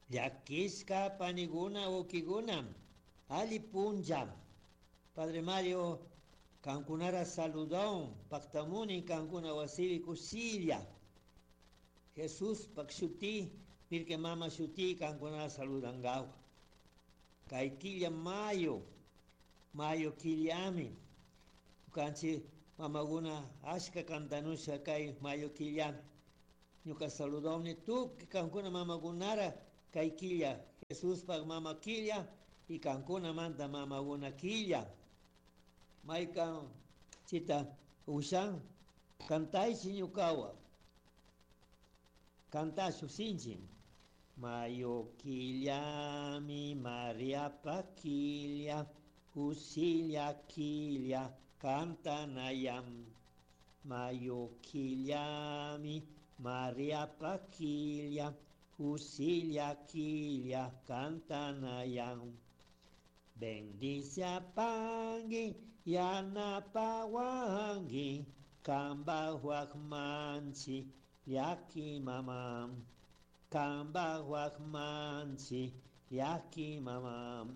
Yaquisca paniguna ukiguna. Ali punja. Padre Mario, Cancunara saludón, pactamuni cancuna wasivi cusilia. Jesús pakshuti, pirque mama shuti cancunara saludangawa. Kaikilla mayo kiliami. Canchi mamaguna ashka cantanusha kai mayo kiliami. Ñuka saludón tú que cancuna mamagunara kaikilla. Jesús pag mama kilia y cancuna manda mamaguna kilia. Maikan chita ushan cantai siñukawa cantashu sinjin mayo kilya mi Maria pakilya usilya kilya cantanayam mayo kilya mi Maria pakilya usilya kilya cantanayam. Bendice a Pangi, Yana Pawangi, Kamba Huakmanchi, Yaki Mamam, Kamba Huakmanchi, Yaki Mamam,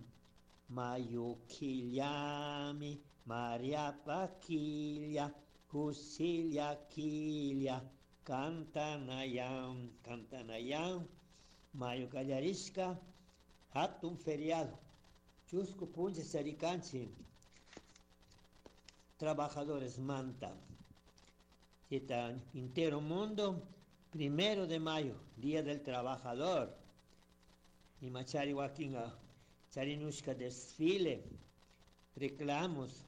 Mayukilyami, Maria Pakilya, Husilya Kilya, Cantanayam, Mayukayarishka, Hatun feriado. Chusco Punche Saricanchi, trabajadores manta. Está entero mundo, 1 de mayo, Día del Trabajador. Y Machari Wakinga, Charinushka desfile, reclamos.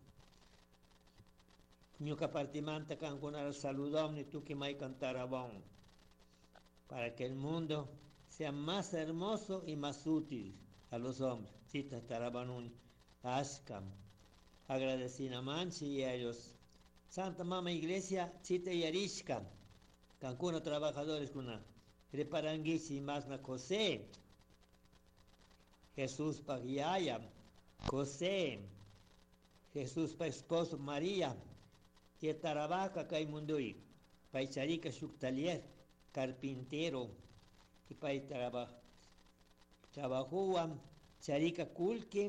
Ñuka partimanta cancunar saludón ni tú que mai cantarabón. Para que el mundo sea más hermoso y más útil a los hombres. Chita Tarabanun, Ashkam, agradecina Manchi y a ellos. Santa Mama Iglesia, Chita y Arishka, Cancuna trabajadores kuna, Reparanguisi Masna José, Jesús Pagiaya, José, Jesús pa esposo María, que Tarabaca Caimundui, Paicharika Shuktalier, carpintero, y trabajó Charika Kulki,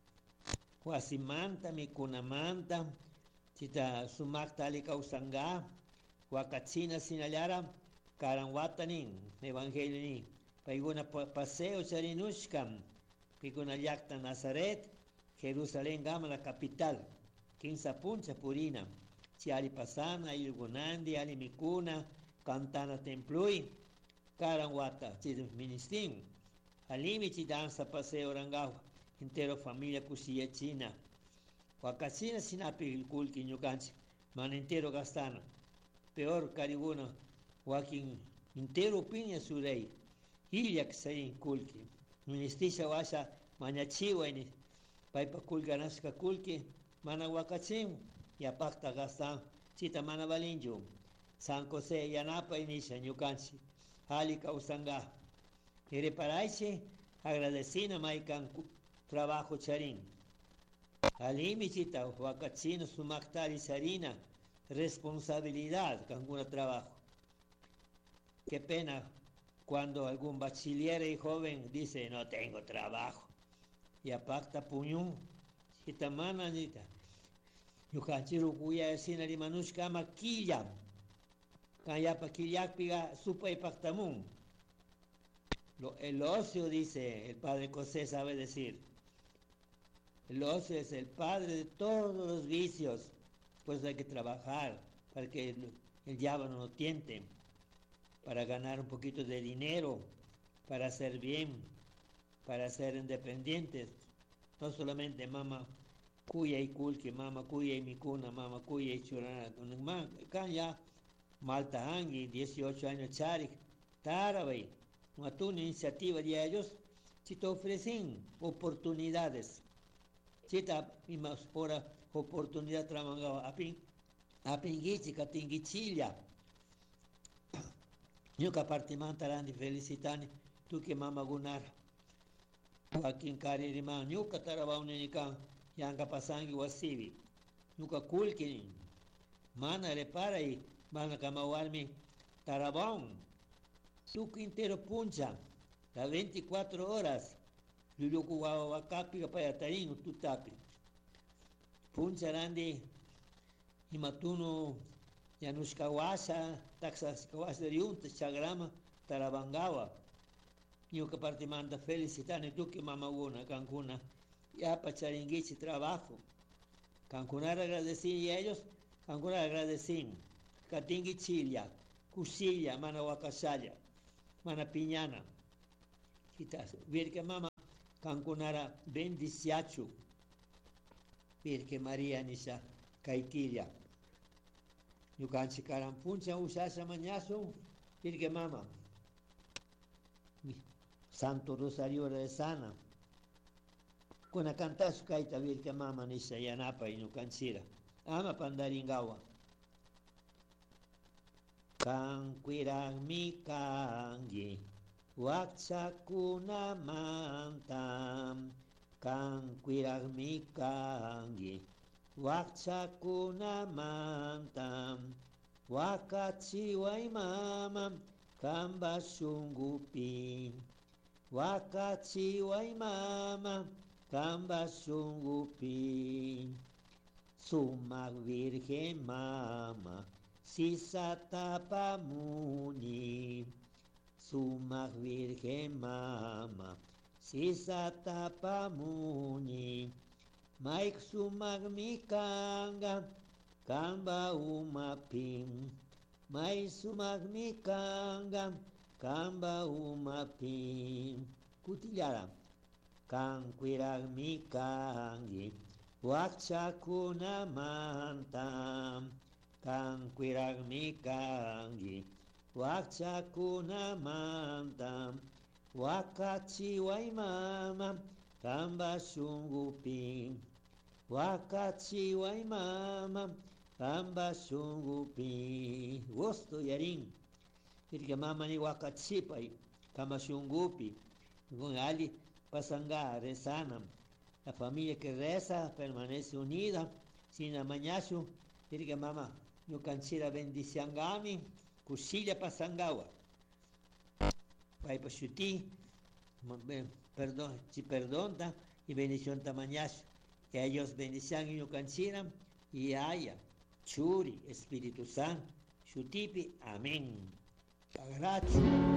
Huasimanta, Mikunamanta, Chita Sumakta Alika Usanga, Huacachina Sinalara, Karanwatanin, Evangelini, Paiguna Paseo Charinushkam, Piguna Yakta Nazaret, Jerusalén Gama, la capital, Quinza Puncha Purina, Chiari Pasana, Ilgunandi, Ali Mikuna, Cantana Templui, Karanwata, Chita Ministim. Alimi danza paseo rangawa, entero familia kusiya china. Wakachina sinapi kulki ñukanchi, man entero gastana. Peor caribuna, wakin entero piña surei. Ilyak sayin kulki. Ministisha washa mañachiwa ini. Paipa kulganashka kulki, mana wakachim, yapakta gastan, chita mana valinju. San José yanapa inisha ñukanchi, halika usanga. Y repararse, agradecina maikan trabajo charín. Alimi chita, huacachino sumaktari sarina, responsabilidad con algún trabajo. Qué pena cuando algún bachiller y joven dice no tengo trabajo. Y apacta puñón, chita mananita. Yukachiru kuya sina limanushka maquilla. Kayapa kilyak piga supa y pactamun. El ocio, dice el padre José, sabe decir. El ocio es el padre de todos los vicios. Pues hay que trabajar para que el diablo no nos tiente. Para ganar un poquito de dinero, para hacer bien, para ser independientes. No solamente mama cuya y kulki, mama cuya y mikuna, mama cuya y churana. Acá ya Malta Angi, 18 años charik, Tarabay. Una iniciativa de ellos, si te ofrecen oportunidades, si te por oportunidad trabajaba a pingichica, tingichilla, Ñuka partimantarani felicitani, tú que mama gunar, Joaquín Caririma, Ñuka tarabauninica, Yanga pasangi wasivi, Ñuka kulkinin, mana repara y mana kamawarmi, tarabón. Tú que entero puncha, las 24 horas, Luluku Wakapi, Kapayatarin, Tutapi. Puncharandi, Imatuno, Yanushkawasa, Taxas Kawasa Riunta, Chagrama, Tarabangawa. Yo que parte manda felicitar, tú que mamaguna, Cancuna, ya para charinguichi trabajo. Cancunar agradecí a ellos, Cancunar agradecí. Catingui Chilia, Cusilla, Mana Wakasaya, Mana Piñana. Quitas, Virque Mama, Cancunara bendiciachu. Virque María Nisha, Caitiria. Yo canchi carampuncha, usasa mañazo, Virque Mama. Santo Rosario de Sana. Con a cantar su caita Virque Mama Nisha Yanapa y no cancira. Ama Pandaringawa. Kanquirang mi kangi, wakchakuna mantam. Kanquirang mi kangi, wakchakuna mantam. Wakachiwai mamam, kamba sungupin. Wakachiwai mamam, kamba sungupin. Sumak Virgen Mama, Sisata Muni, Sumak Virgen Mama, Sisata Muni, Maik Sumak Mikanga, Kamba Umapim, Mai Sumak Mikanga, Kamba Umapim, Kutilara, Kanquirag Mikangi, Wakchakuna Mantam, Kanquirag Mikangi, Wakchakuna Mantam, Wakachiwai Mama, Kamba Sungupin, Wakachiwai Mama, Kamba Sungupin, Gosto Yarin, Virga Mama ni Wakachipai, Kamba Sungupi, con Ali Pasanga, Rezanam. La familia que reza permanece unida, sin amañazo, Virga Mama, no cancela bendiciangami, Kusilla Pasangawa. Pai Pashuti, perdón, si perdonta y bendición tamañazo. Que ellos bendicen y no cancelan, y haya, Churi, Espíritu Santo, Shutipi, amén. Sagracho.